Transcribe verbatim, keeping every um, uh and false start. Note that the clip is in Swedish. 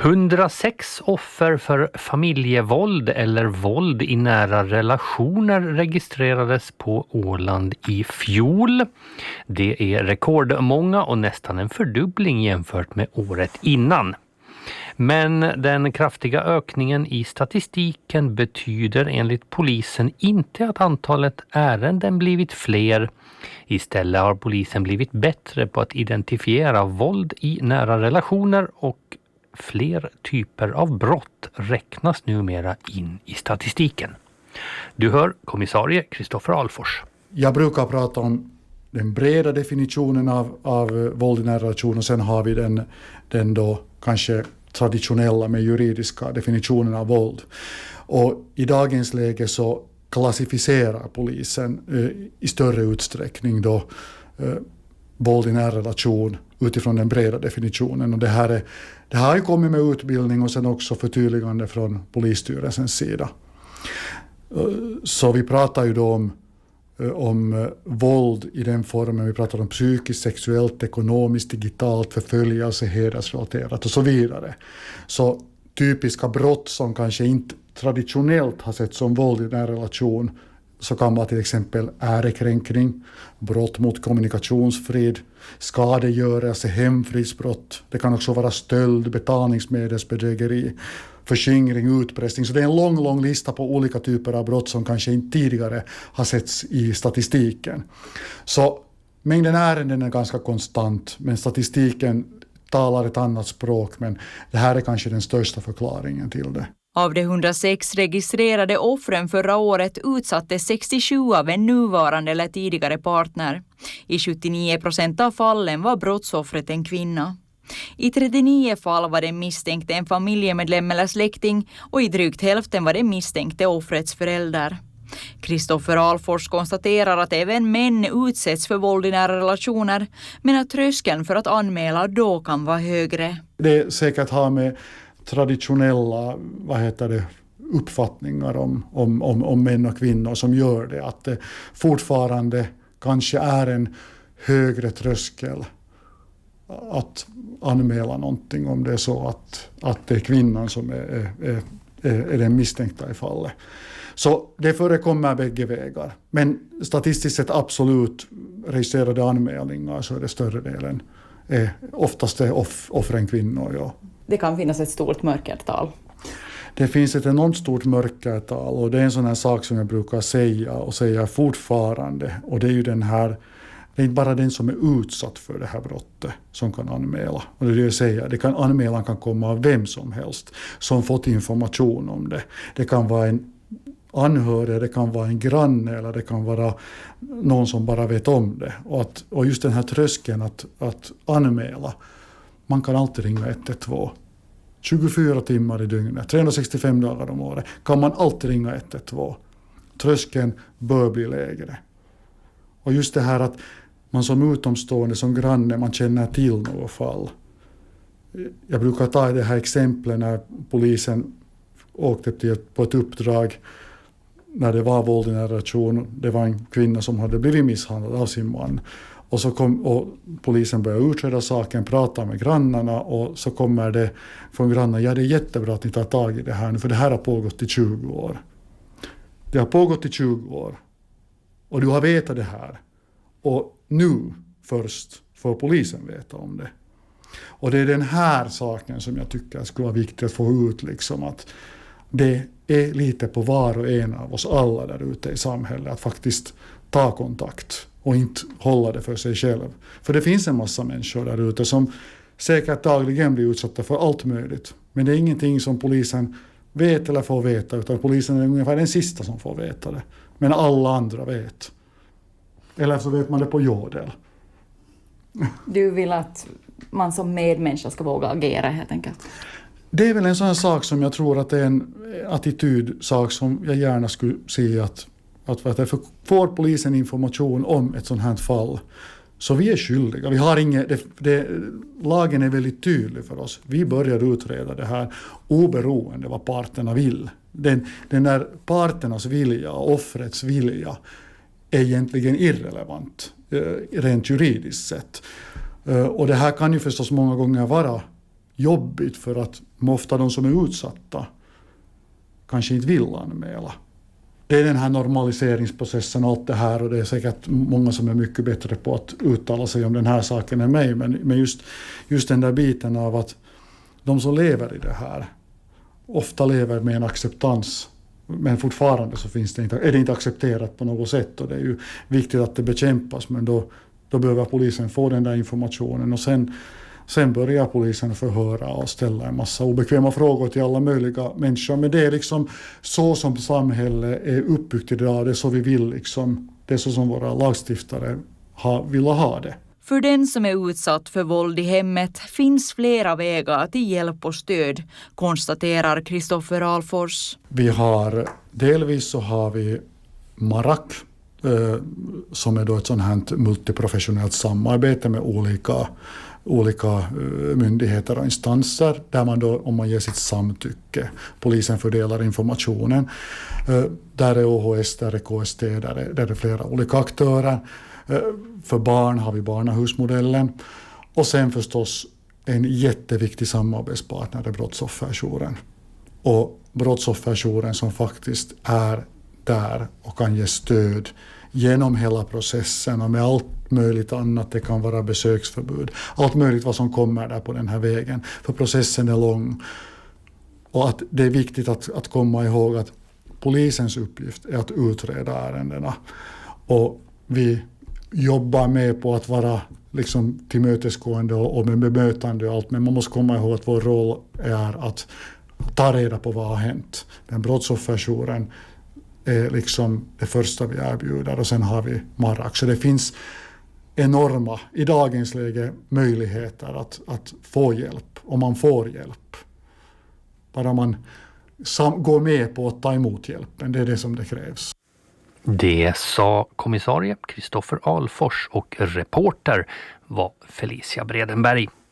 hundrasex offer för familjevåld eller våld i nära relationer registrerades på Åland i fjol. Det är rekordmånga och nästan en fördubbling jämfört med året innan. Men den kraftiga ökningen i statistiken betyder enligt polisen inte att antalet ärenden blivit fler. Istället har polisen blivit bättre på att identifiera våld i nära relationer och fler typer av brott räknas numera in i statistiken. Du hör kommissarie Kristoffer Alfors. Jag brukar prata om den breda definitionen av, av våld i nära relationer och sen har vi den, den då kanske traditionella med juridiska definitionen av våld. Och i dagens läge så klassificerar polisen eh, i större utsträckning då eh, våld i nära relation utifrån den breda definitionen. Och det här, är, det här har ju kommit med utbildning och sen också förtydligande från polisstyrelsens sida. Så vi pratar ju då om, om våld i den formen, vi pratar om psykiskt, sexuellt, ekonomiskt, digitalt, förföljelse, hedersrelaterat och så vidare. Så typiska brott som kanske inte traditionellt har sett som våld i nära relation, så kan vara till exempel ärekränkning, brott mot kommunikationsfrid, skadegörelse, hemfridsbrott. Det kan också vara stöld, betalningsmedelsbedrägeri, förskingring, utpressning. Så det är en lång, lång lista på olika typer av brott som kanske inte tidigare har setts i statistiken. Så mängden ärenden är ganska konstant, men statistiken talar ett annat språk, men det här är kanske den största förklaringen till det. Av de hundrasex registrerade offren förra året utsatte sextiosju av en nuvarande eller tidigare partner. I sjuttionio procent av fallen var brottsoffret en kvinna. I trettionio fall var den misstänkte en familjemedlem eller släkting och i drygt hälften var den misstänkte offrets förälder. Kristoffer Alfors konstaterar att även män utsätts för våld i nära relationer, men att tröskeln för att anmäla då kan vara högre. Det är säkert har med traditionella vad heter det, uppfattningar om, om, om, om män och kvinnor som gör det. Att det fortfarande kanske är en högre tröskel att anmäla någonting om det är så att, att det är kvinnan som är, är, är, är den misstänkta i fallet. Så det förekommer bägge vägar. Men statistiskt sett absolut registrerade anmälningar så är det större delen. Är oftast är off, offren kvinnor, ja. Det kan finnas ett stort mörkertal. Det finns ett enormt stort mörkertal och det är en sån här sak som jag brukar säga och säga fortfarande. Och det är ju den här, det är inte bara den som är utsatt för det här brottet som kan anmäla. Och det är det jag säger, det kan, anmälan kan komma av vem som helst som fått information om det. Det kan vara en anhörig, det kan vara en granne eller det kan vara någon som bara vet om det. Och, att, och just den här tröskeln att, att anmäla, man kan alltid ringa ett ett två. tjugofyra timmar i dygnet, trehundrasextiofem dagar om året kan man alltid ringa ett ett två. Tröskeln bör bli lägre. Och just det här att man som utomstående, som granne, man känner till något fall. Jag brukar ta det här exemplet när polisen åkte till, på ett uppdrag när det var våld i en relation. Det var en kvinna som hade blivit misshandlad av sin man. Och så kom och polisen började utreda saken, prata med grannarna och så kommer det från grannarna, ja det är jättebra att ni tar tag i det här nu för det här har pågått i tjugo år. Det har pågått i tjugo år och du har vetat det här och nu först får polisen veta om det. Och det är den här saken som jag tycker skulle vara viktigt att få ut, liksom att det är lite på var och en av oss alla där ute i samhället att faktiskt ta kontakt och inte hålla det för sig själv. För det finns en massa människor där ute som säkert dagligen blir utsatta för allt möjligt. Men det är ingenting som polisen vet eller får veta, utan polisen är ungefär den sista som får veta det. Men alla andra vet. Eller så vet man det på jordel. Du vill att man som medmänniska ska våga agera helt enkelt? Det är väl en sån sak som jag tror att det är en attitydsak som jag gärna skulle se att Att, att för, får polisen information om ett sånt här fall så vi är skyldiga. Vi har inget, det, det, lagen är väldigt tydlig för oss. Vi börjar utreda det här oberoende vad parterna vill. Den, den där parternas vilja, offrets vilja är egentligen irrelevant eh, rent juridiskt sett. Eh, och det här kan ju förstås många gånger vara jobbigt för att ofta de som är utsatta kanske inte vill anmäla. Det är den här normaliseringsprocessen och allt det här, och det är säkert många som är mycket bättre på att uttala sig om den här saken än mig, men, men just, just den där biten av att de som lever i det här ofta lever med en acceptans, men fortfarande så finns det inte, är det inte accepterat på något sätt, och det är ju viktigt att det bekämpas, men då, då behöver polisen få den där informationen, och sen, sen börjar polisen förhöra och ställa en massa obekväma frågor till alla möjliga människor, men det är liksom så som samhället är uppbyggt idag, det är så vi vill liksom, det är så som våra lagstiftare ha, vill ha det. För den som är utsatt för våld i hemmet finns flera vägar till hjälp och stöd, konstaterar Kristoffer Alfors. Vi har, delvis så har vi Marak, eh, som är då ett sånt här multiprofessionellt samarbete med olika, olika eh, myndigheter och instanser, där man då, om man ger sitt samtycke, polisen fördelar informationen. Eh, där är O H S, där är K S T, där är, där är flera olika aktörer. För barn har vi barnahusmodellen, och sen förstås en jätteviktig samarbetspartner är brottsofferjouren. Och brottsofferjouren som faktiskt är där och kan ge stöd genom hela processen och med allt möjligt annat. Det kan vara besöksförbud, allt möjligt vad som kommer där på den här vägen. För processen är lång, och att det är viktigt att, att komma ihåg att polisens uppgift är att utreda ärendena, och vi jobbar med på att vara liksom tillmötesgående och, och med bemötande och allt, men man måste komma ihåg att vår roll är att ta reda på vad har hänt. Den brottsofferjouren är liksom det första vi erbjuder, och sen har vi Marak. Så det finns enorma, i dagens läge, möjligheter att, att få hjälp, om man får hjälp. Bara man sam- går med på att ta emot hjälpen, det är det som det krävs. Det sa kommissarie Kristoffer Alfors, och reporter var Felicia Bredenberg.